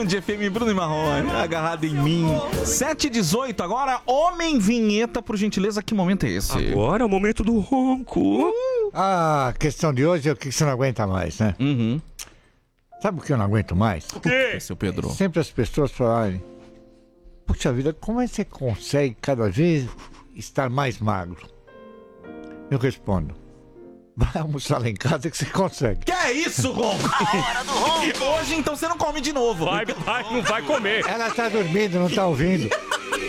Band FM, Bruno e Marrone, agarrado em mim. 7h18 agora, homem vinheta, por gentileza, que momento é esse? Agora é o momento do ronco. A questão de hoje é o que você não aguenta mais, né? Uhum. Sabe o que eu não aguento mais? O quê? Seu Pedro. Sempre as pessoas falarem: puxa vida, como é que você consegue cada vez estar mais magro? Eu respondo: vai almoçar lá em casa que você consegue. Que é isso, Ronco? Hora do ronco. Hoje, então, você não come de novo. Não vai comer. Ela tá dormindo, não tá ouvindo.